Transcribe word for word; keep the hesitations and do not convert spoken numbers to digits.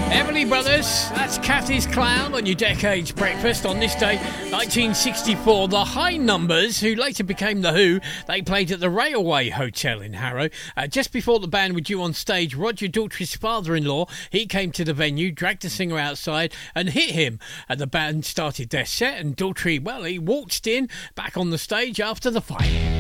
Everly Brothers, that's Cathy's Clown on your Decades Breakfast. On this day, nineteen sixty-four, the High Numbers, who later became The Who, they played at the Railway Hotel in Harrow. Uh, just before the band were due on stage, Roger Daltrey's father-in-law, he came to the venue, dragged the singer outside and hit him. And the band started their set, and Daltrey, well, he waltzed in back on the stage after the fight.